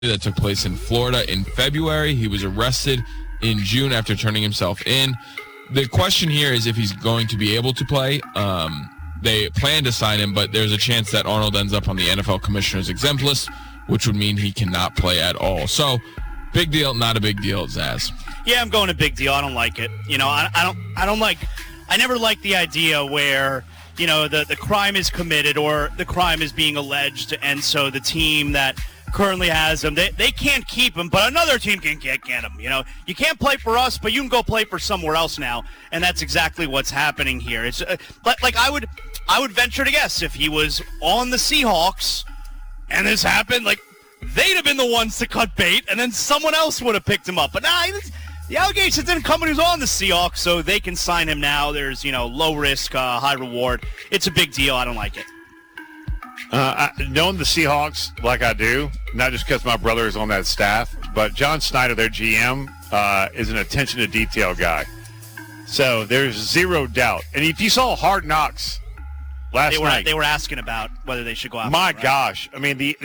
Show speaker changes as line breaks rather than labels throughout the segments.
that took place in Florida in February. He was arrested in June after turning himself in. The question here is if he's going to be able to play. They plan to sign him, but there's a chance that Arnold ends up on the NFL commissioner's exempt list, which would mean he cannot play at all. So, big deal, not a big deal, Zaz.
Yeah, I'm going to big deal. I don't like it. I never liked the idea where, the crime is committed or the crime is being alleged, and so the team that currently has him, they can't keep him, but another team can get him. You can't play for us, but you can go play for somewhere else now, and that's exactly what's happening here. It's like I would venture to guess if he was on the Seahawks and this happened, like they'd have been the ones to cut bait, and then someone else would have picked him up. But the allegations didn't come when he was on the Seahawks, so they can sign him now. There's low risk, high reward. It's a big deal. I don't like it.
Knowing the Seahawks like I do, not just because my brother is on that staff, but John Snyder, their GM, is an attention to detail guy. So there's zero doubt. And if you saw Hard Knocks last night,
they were asking about whether they should go out.
My gosh, I mean the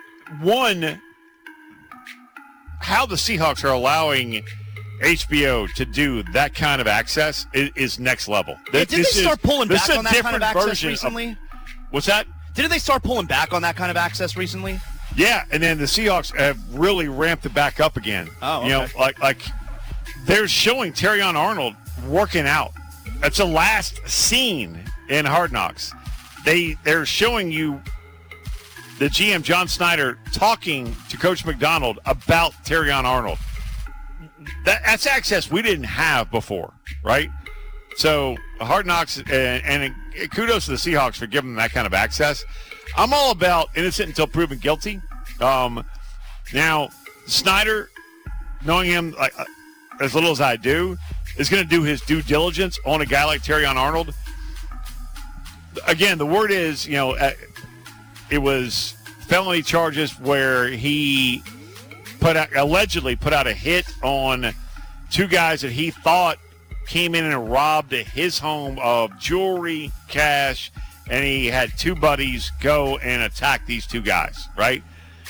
how the Seahawks are allowing HBO to do that kind of access is next level.
Did they start pulling back on that kind of access recently?
What's that?
Didn't they start pulling back on that kind of access recently?
Yeah, and then the Seahawks have really ramped it back up again.
Oh, okay.
Like they're showing Terrion Arnold working out. That's the last scene in Hard Knocks. They're showing you the GM John Snyder talking to Coach McDonald about Terrion Arnold. That's access we didn't have before, right? So Hard Knocks, and kudos to the Seahawks for giving them that kind of access. I'm all about innocent until proven guilty. Now, Snyder, knowing him as little as I do, is going to do his due diligence on a guy like Terrion Arnold. Again, the word is, it was felony charges where he allegedly put out a hit on two guys that he thought came in and robbed his home of jewelry, cash, and he had two buddies go and attack these two guys, right?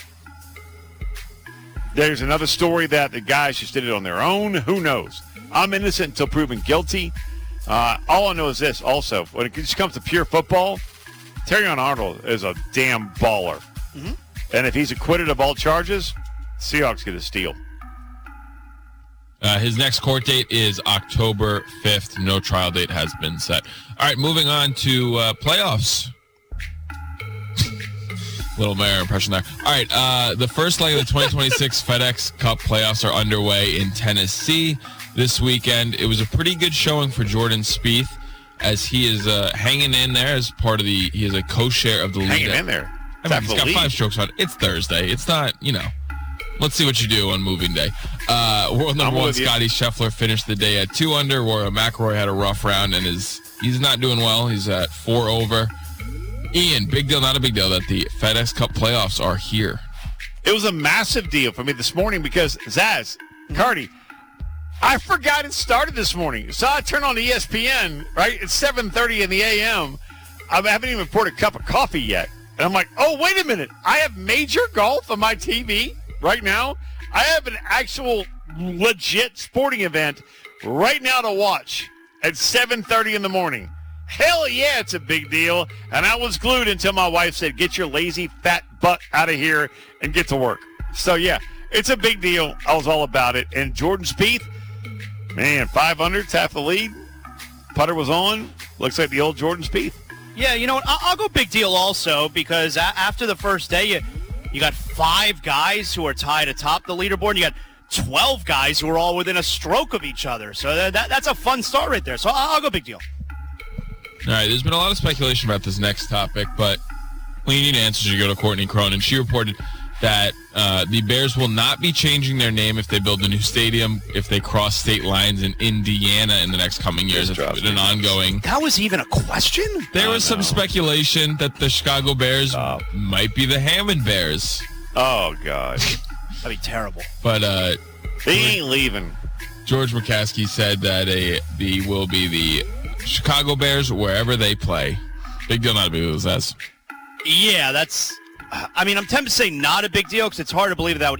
There's another story that the guys just did it on their own. Who knows? I'm innocent until proven guilty. All I know is this also. When it just comes to pure football, Terrion Arnold is a damn baller. Mm-hmm. And if he's acquitted of all charges, Seahawks get a steal.
His next court date is October 5th. No trial date has been set. All right, moving on to playoffs. Little Mayor impression there. All right, the first leg of the 2026 FedEx Cup playoffs are underway in Tennessee this weekend. It was a pretty good showing for Jordan Spieth as he is hanging in there as part of he is a co-share of the lead.
Hanging in there?
I mean, he's got 5 strokes on. It's Thursday. It's not, Let's see what you do on moving day. World number one Scotty Scheffler finished the day at 2 under. Rory McIlroy had a rough round and he's not doing well. He's at 4 over. Ian, big deal, not a big deal that the FedEx Cup playoffs are here.
It was a massive deal for me this morning because, Zaz, Cardi, I forgot it started this morning. So I turned on ESPN, right? It's 7:30 in the a.m. I haven't even poured a cup of coffee yet. And I'm like, oh, wait a minute. I have major golf on my TV right now. I have an actual legit sporting event right now to watch at 7:30 in the morning. Hell yeah, it's a big deal. And I was glued until my wife said, get your lazy fat butt out of here and get to work. So, yeah, it's a big deal. I was all about it. And Jordan Spieth, man, 5 under, it's half the lead. Putter was on. Looks like the old Jordan Spieth.
Yeah, you know what? I'll go big deal also because after the first day, you got 5 guys who are tied atop the leaderboard. You got 12 guys who are all within a stroke of each other. So that's a fun start right there. So I'll go big deal.
All right, there's been a lot of speculation about this next topic, but when you need answers, you go to Courtney Cronin. She reported that the Bears will not be changing their name if they build a new stadium, if they cross state lines in Indiana in the next coming years. It's been an ongoing.
That was even a question?
There was some speculation that the Chicago Bears might be the Hammond Bears.
Oh, God.
That'd be terrible.
But
they ain't leaving.
George McCaskey said that the will be the Chicago Bears wherever they play. Big deal, not a big deal, Zaz.
Yeah, that's I mean, I'm tempted to say not a big deal because it's hard to believe that would